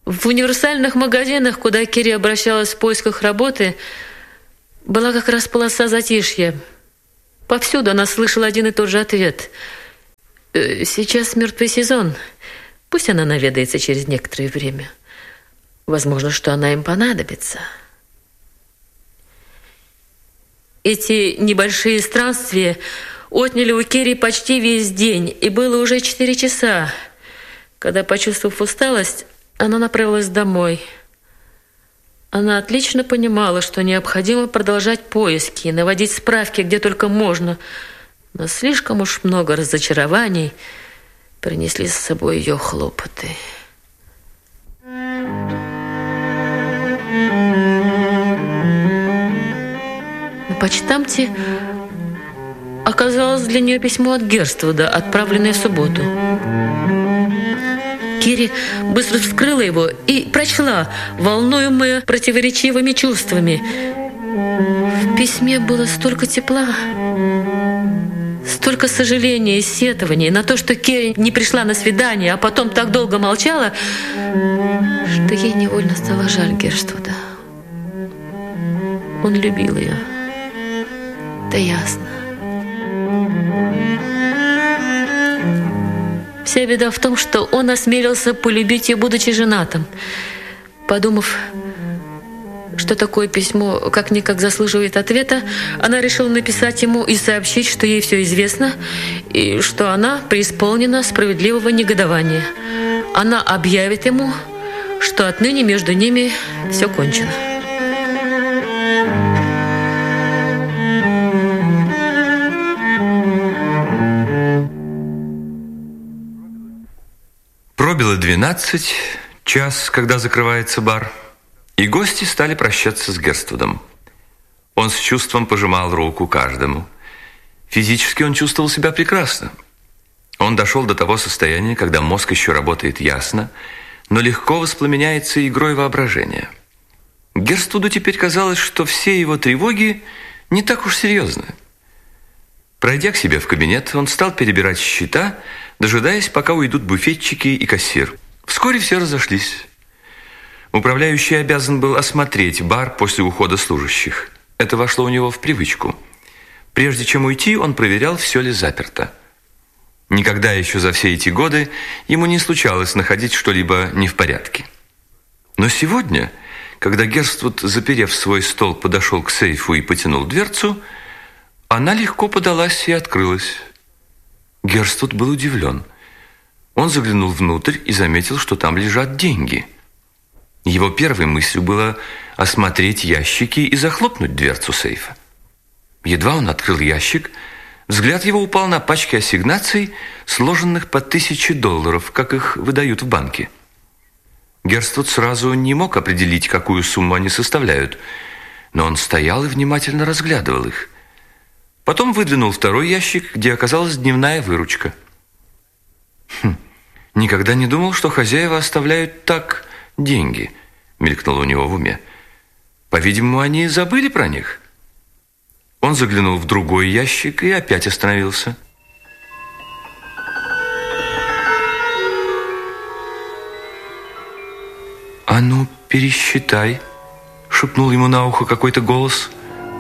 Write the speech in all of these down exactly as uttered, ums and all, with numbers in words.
В универсальных магазинах, куда Керри обращалась в поисках работы, была как раз полоса затишья. Повсюду она слышала один и тот же ответ. «Сейчас мертвый сезон. Пусть она наведается через некоторое время. Возможно, что она им понадобится». Эти небольшие странствия отняли у Керри почти весь день, и было уже четыре часа. Когда, почувствовав усталость, она направилась домой. Она отлично понимала, что необходимо продолжать поиски и наводить справки где только можно, но слишком уж много разочарований принесли с собой ее хлопоты. На почтамте оказалось для нее письмо от Герствуда, отправленное в субботу. Керри быстро вскрыла его и прочла, волнуемая противоречивыми чувствами. В письме было столько тепла, столько сожаления и сетования на то, что Керри не пришла на свидание, а потом так долго молчала, что ей невольно стало жаль Герствуда. Он любил ее. Да ясно. Вся беда в том, что он осмелился полюбить ее, будучи женатым. Подумав, что такое письмо как-никак заслуживает ответа, она решила написать ему и сообщить, что ей все известно, и что она преисполнена справедливого негодования. Она объявит ему, что отныне между ними все кончено. Пробило двенадцать, час, когда закрывается бар, и гости стали прощаться с Герствудом. Он с чувством пожимал руку каждому. Физически он чувствовал себя прекрасно. Он дошел до того состояния, когда мозг еще работает ясно, но легко воспламеняется игрой воображения. Герствуду теперь казалось, что все его тревоги не так уж серьезны. Пройдя к себе в кабинет, он стал перебирать счета, дожидаясь, пока уйдут буфетчики и кассир. Вскоре все разошлись. Управляющий обязан был осмотреть бар после ухода служащих. Это вошло у него в привычку. Прежде чем уйти, он проверял, все ли заперто. Никогда еще за все эти годы ему не случалось находить что-либо не в порядке. Но сегодня, когда Герствуд, заперев свой стол, подошел к сейфу и потянул дверцу, она легко подалась и открылась. Герствуд был удивлен. Он заглянул внутрь и заметил, что там лежат деньги. Его первой мыслью было осмотреть ящики и захлопнуть дверцу сейфа. Едва он открыл ящик, взгляд его упал на пачки ассигнаций, сложенных по тысяче долларов, как их выдают в банке. Герствуд сразу не мог определить, какую сумму они составляют, но он стоял и внимательно разглядывал их. Потом выдвинул второй ящик, где оказалась дневная выручка. «Хм, никогда не думал, что хозяева оставляют так деньги», — мелькнуло у него в уме. «По-видимому, они забыли про них». Он заглянул в другой ящик и опять остановился. «А ну, пересчитай», — шепнул ему на ухо какой-то голос.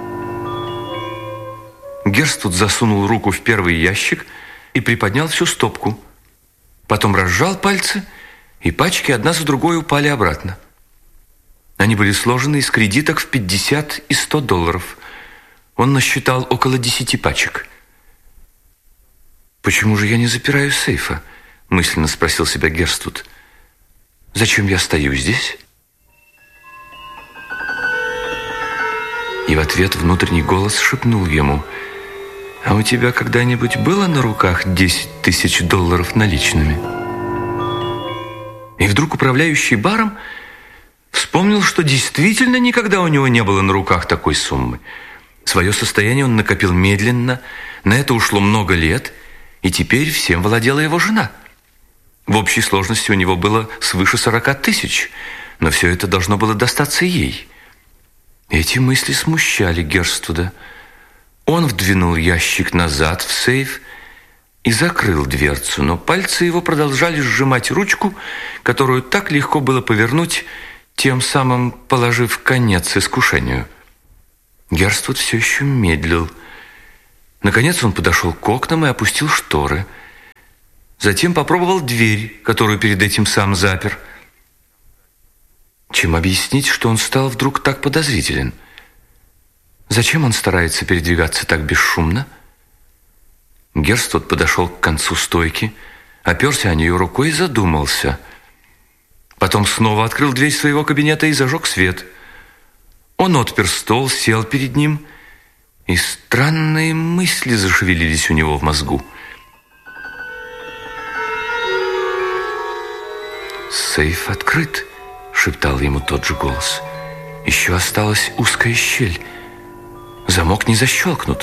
Герствуд засунул руку в первый ящик и приподнял всю стопку. Потом разжал пальцы, и пачки одна за другой упали обратно. Они были сложены из кредиток в пятьдесят и сто долларов. Он насчитал около десяти пачек. «Почему же я не запираю сейфа?» — мысленно спросил себя Герствуд. «Зачем я стою здесь?» И в ответ внутренний голос шепнул ему: «А у тебя когда-нибудь было на руках десять тысяч долларов наличными?» И вдруг управляющий баром вспомнил, что действительно никогда у него не было на руках такой суммы. Свое состояние он накопил медленно, на это ушло много лет, и теперь всем владела его жена. В общей сложности у него было свыше сорока тысяч, но все это должно было достаться ей. Эти мысли смущали Герствуда. Он вдвинул ящик назад в сейф и закрыл дверцу, но пальцы его продолжали сжимать ручку, которую так легко было повернуть, тем самым положив конец искушению. Герствуд все еще медлил. Наконец он подошел к окнам и опустил шторы. Затем попробовал дверь, которую перед этим сам запер. Чем объяснить, что он стал вдруг так подозрителен? Зачем он старается передвигаться так бесшумно? Герствуд подошел к концу стойки, оперся о нее рукой и задумался. Потом снова открыл дверь своего кабинета и зажег свет. Он отпер стол, сел перед ним, и странные мысли зашевелились у него в мозгу. «Сейф открыт», — шептал ему тот же голос. «Еще осталась узкая щель. Замок не защелкнут».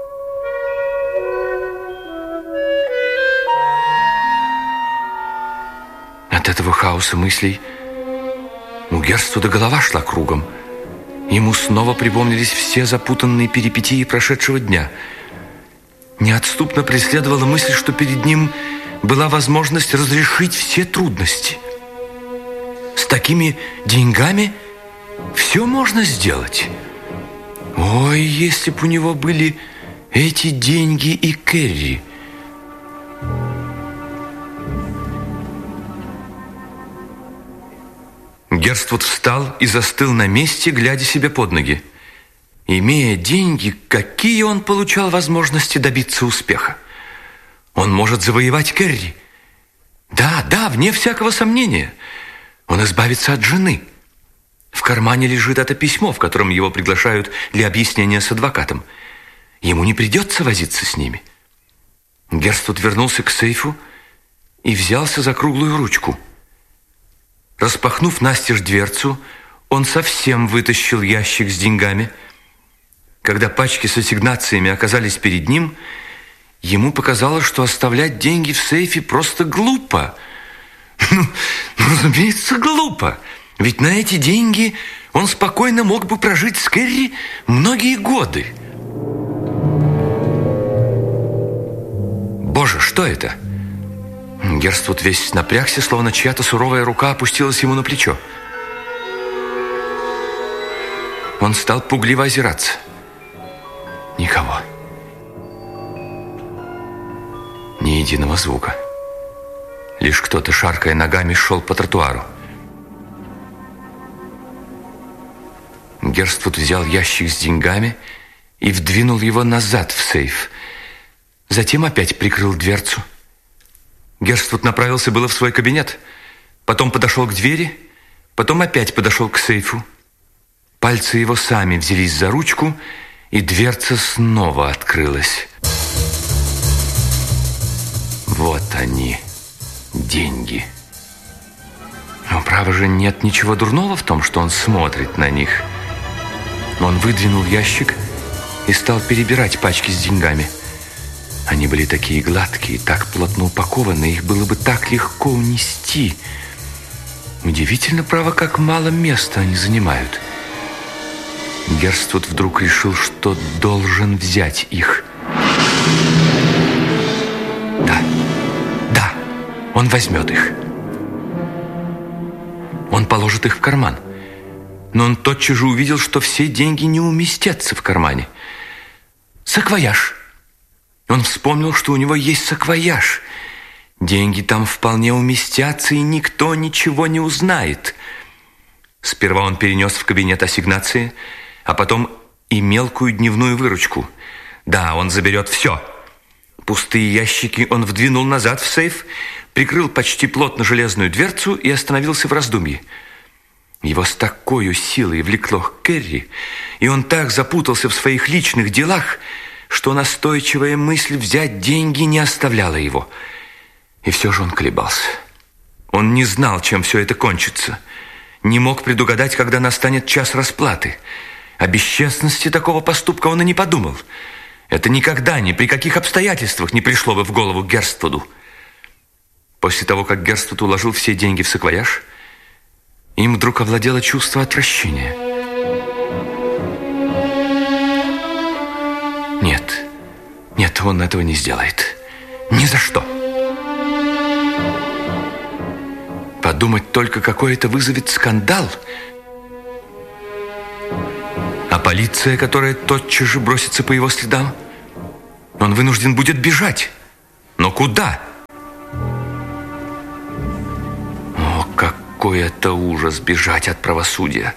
От этого хаоса мыслей у Герствуда голова шла кругом. Ему снова припомнились все запутанные перипетии прошедшего дня. Неотступно преследовала мысль, что перед ним была возможность разрешить все трудности. С такими деньгами все можно сделать. Ой, если бы у него были эти деньги и Керри. Герствуд встал и застыл на месте, глядя себе под ноги. Имея деньги, какие он получал возможности добиться успеха? Он может завоевать Керри. Да, да, вне всякого сомнения. Он избавится от жены. В кармане лежит это письмо, в котором его приглашают для объяснения с адвокатом. Ему не придется возиться с ними. Герствуд вернулся к сейфу и взялся за круглую ручку. Распахнув настежь дверцу, он совсем вытащил ящик с деньгами. Когда пачки с ассигнациями оказались перед ним, ему показалось, что оставлять деньги в сейфе просто глупо. Ну, ну, разумеется, глупо. Ведь на эти деньги он спокойно мог бы прожить с Керри многие годы. Боже, что это? Герствуд весь напрягся, словно чья-то суровая рука опустилась ему на плечо. Он стал пугливо озираться. Никого. Ни единого звука. Лишь кто-то, шаркая ногами, шел по тротуару. Герствуд взял ящик с деньгами и вдвинул его назад в сейф. Затем опять прикрыл дверцу. Герствуд направился было в свой кабинет, потом подошел к двери, потом опять подошел к сейфу. Пальцы его сами взялись за ручку, и дверца снова открылась. Вот они, деньги. Но, право же, нет ничего дурного в том, что он смотрит на них. Он выдвинул ящик и стал перебирать пачки с деньгами. Они были такие гладкие, так плотно упакованы, их было бы так легко унести. Удивительно, право, как мало места они занимают. Герствуд вдруг решил, что должен взять их. Да, да, он возьмет их. Он положит их в карман. Но он тотчас же увидел, что все деньги не уместятся в кармане. Саквояж. Он вспомнил, что у него есть саквояж. Деньги там вполне уместятся, и никто ничего не узнает. Сперва он перенес в кабинет ассигнации, а потом и мелкую дневную выручку. Да, он заберет все. Пустые ящики он вдвинул назад в сейф, прикрыл почти плотно железную дверцу и остановился в раздумье. Его с такой силой влекло к Керри, и он так запутался в своих личных делах, что настойчивая мысль взять деньги не оставляла его. И все же он колебался. Он не знал, чем все это кончится. Не мог предугадать, когда настанет час расплаты. О бесчестности такого поступка он и не подумал. Это никогда, ни при каких обстоятельствах не пришло бы в голову Герствуду. После того, как Герствуд уложил все деньги в саквояж, им вдруг овладело чувство отвращения. Нет, нет, он этого не сделает. Ни за что. Подумать только, какой это вызовет скандал. А полиция, которая тотчас же бросится по его следам, он вынужден будет бежать. Но куда? О, какой это ужас бежать от правосудия.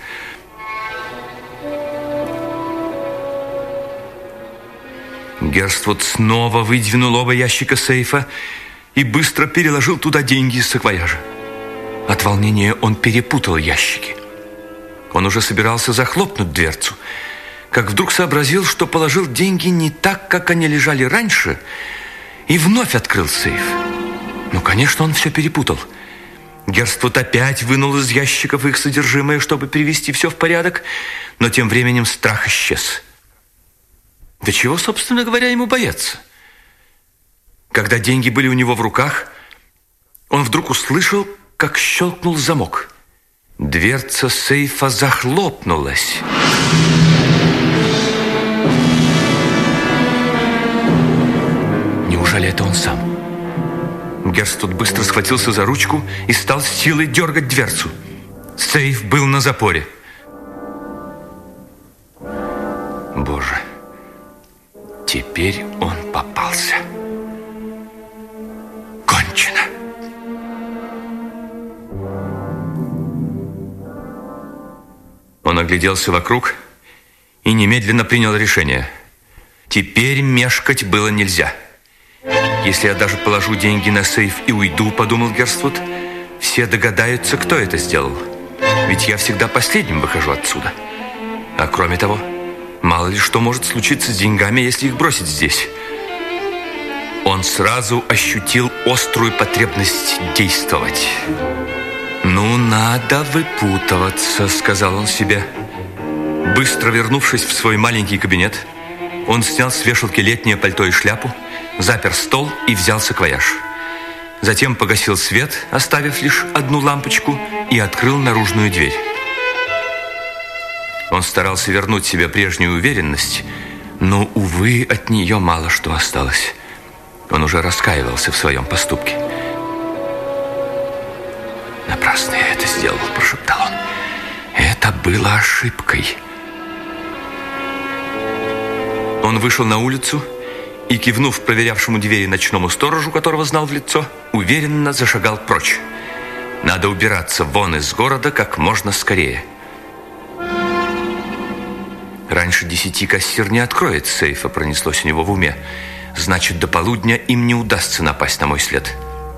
Герствуд снова выдвинул оба ящика сейфа и быстро переложил туда деньги из саквояжа. От волнения он перепутал ящики. Он уже собирался захлопнуть дверцу, как вдруг сообразил, что положил деньги не так, как они лежали раньше, и вновь открыл сейф. Ну, конечно, он все перепутал. Герствуд опять вынул из ящиков их содержимое, чтобы привести все в порядок, но тем временем страх исчез. Да чего, собственно говоря, ему бояться? Когда деньги были у него в руках, он вдруг услышал, как щелкнул замок. Дверца сейфа захлопнулась. Неужели это он сам? Герствуд быстро схватился за ручку и стал с силой дергать дверцу. Сейф был на запоре. Боже, теперь он попался. Кончено. Он огляделся вокруг и немедленно принял решение. Теперь мешкать было нельзя. Если я даже положу деньги на сейф и уйду, подумал Герствуд, все догадаются, кто это сделал. Ведь я всегда последним выхожу отсюда. А кроме того, мало ли что может случиться с деньгами, если их бросить здесь. Он сразу ощутил острую потребность действовать. «Ну, надо выпутываться», — сказал он себе. Быстро вернувшись в свой маленький кабинет, он снял с вешалки летнее пальто и шляпу, запер стол и взял саквояж. Затем погасил свет, оставив лишь одну лампочку, и открыл наружную дверь. Он старался вернуть себе прежнюю уверенность, но, увы, от нее мало что осталось. Он уже раскаивался в своем поступке. «Напрасно я это сделал», – прошептал он. «Это было ошибкой». Он вышел на улицу и, кивнув проверявшему двери ночному сторожу, которого знал в лицо, уверенно зашагал прочь. Надо убираться вон из города как можно скорее. Раньше десяти кассир не откроет сейфа, пронеслось у него в уме. Значит, до полудня им не удастся напасть на мой след.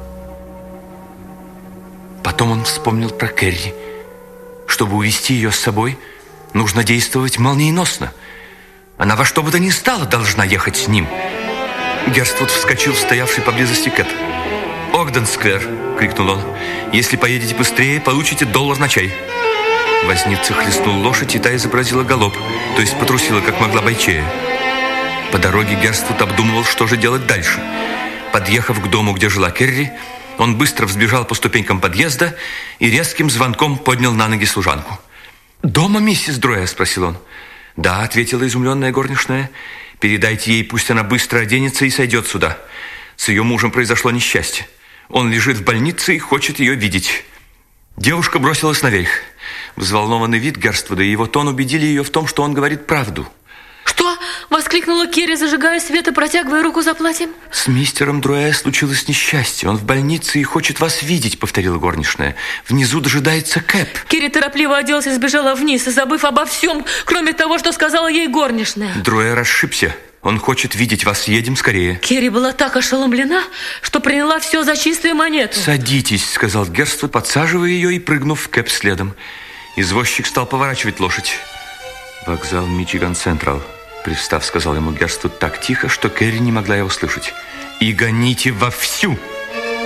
Потом он вспомнил про Керри. Чтобы увести ее с собой, нужно действовать молниеносно. Она во что бы то ни стало должна ехать с ним. Герствуд вскочил в стоявший поблизости кэб. «Огден-сквер!» — крикнул он. «Если поедете быстрее, получите доллар на чай». Возница хлестнул лошадь, и та изобразила галоп, то есть потрусила, как могла бойчея. По дороге Герствуд обдумывал, что же делать дальше. Подъехав к дому, где жила Керри, он быстро взбежал по ступенькам подъезда и резким звонком поднял на ноги служанку. «Дома, миссис Дроя?» – спросил он. «Да», – ответила изумленная горничная. «Передайте ей, пусть она быстро оденется и сойдет сюда. С ее мужем произошло несчастье. Он лежит в больнице и хочет ее видеть». Девушка бросилась наверх. Взволнованный вид Герствуда и его тон убедили ее в том, что он говорит правду. «Что?» – воскликнула Керри, зажигая свет и протягивая руку за платьем. «С мистером Дроя случилось несчастье. Он в больнице и хочет вас видеть», – повторила горничная. «Внизу дожидается кэб». Керри торопливо оделась и сбежала вниз, забыв обо всем, кроме того, что сказала ей горничная. «Дроя расшибся. Он хочет видеть вас. Едем скорее». Керри была так ошеломлена, что приняла все за чистую монету. «Садитесь», – сказал Герствуд, подсаживая ее и прыгнув в кэб следом. Извозчик стал поворачивать лошадь. «Вокзал Мичиган Централ», – привстав, сказал ему Герствуд так тихо, что Керри не могла его слышать. «И гоните вовсю!»